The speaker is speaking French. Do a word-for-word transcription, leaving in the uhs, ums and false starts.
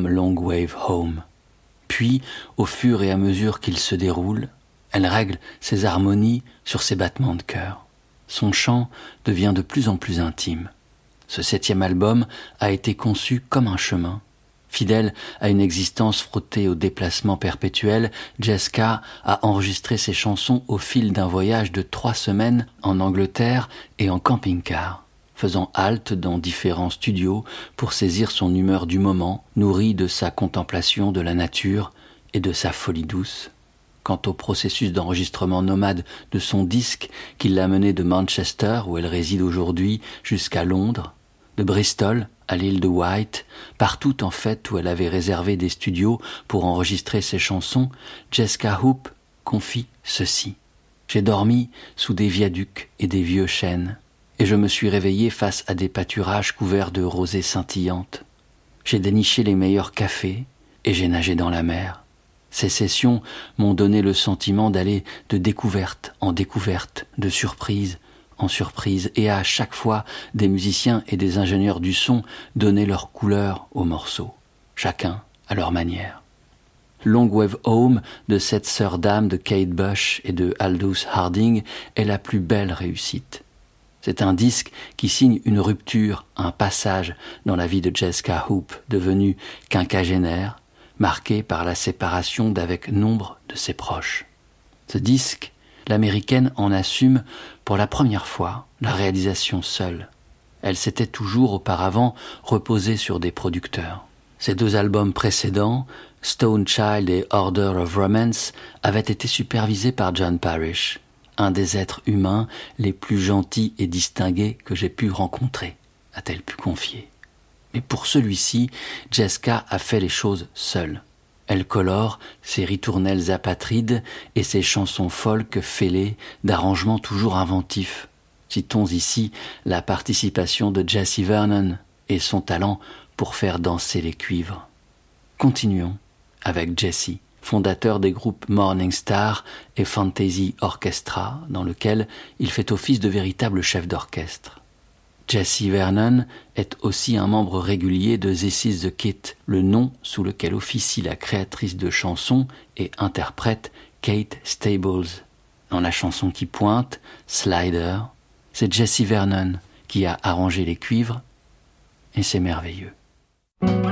Long Wave Home. Puis, au fur et à mesure qu'il se déroule, elle règle ses harmonies sur ses battements de cœur. Son chant devient de plus en plus intime. Ce septième album a été conçu comme un chemin. Fidèle à une existence frottée au déplacement perpétuel, Jessica a enregistré ses chansons au fil d'un voyage de trois semaines en Angleterre et en camping-car, faisant halte dans différents studios pour saisir son humeur du moment, nourrie de sa contemplation de la nature et de sa folie douce. Quant au processus d'enregistrement nomade de son disque qui l'a mené de Manchester, où elle réside aujourd'hui, jusqu'à Londres, de Bristol à l'île de Wight, partout en fait où elle avait réservé des studios pour enregistrer ses chansons, Jessica Hoop confie ceci. « J'ai dormi sous des viaducs et des vieux chênes, et je me suis réveillé face à des pâturages couverts de rosées scintillantes. J'ai déniché les meilleurs cafés et j'ai nagé dans la mer. Ces sessions m'ont donné le sentiment d'aller de découverte en découverte, de surprise en surprise, et à chaque fois, des musiciens et des ingénieurs du son donnaient leur couleur aux morceaux, chacun à leur manière. Long Wave Home de cette sœur d'âme de Kate Bush et de Aldous Harding est la plus belle réussite. C'est un disque qui signe une rupture, un passage dans la vie de Jessica Hoop, devenue quinquagénaire, marquée par la séparation d'avec nombre de ses proches. Ce disque, l'américaine en assume pour la première fois la réalisation seule. Elle s'était toujours auparavant reposée sur des producteurs. Ses deux albums précédents, Stone Child et Order of Romance, avaient été supervisés par John Parrish, un des êtres humains les plus gentils et distingués que j'ai pu rencontrer, a-t-elle pu confier. Mais pour celui-ci, Jessica a fait les choses seule. Elle colore ses ritournelles apatrides et ses chansons folk fêlées d'arrangements toujours inventifs. Citons ici la participation de Jessie Vernon et son talent pour faire danser les cuivres. Continuons avec Jessie, fondateur des groupes Morning Star et Fantasy Orchestra, dans lequel il fait office de véritable chef d'orchestre. Jessie Vernon est aussi un membre régulier de This Is the Kit, le nom sous lequel officie la créatrice de chansons et interprète Kate Stables. Dans la chanson qui pointe, Slider, c'est Jessie Vernon qui a arrangé les cuivres et c'est merveilleux.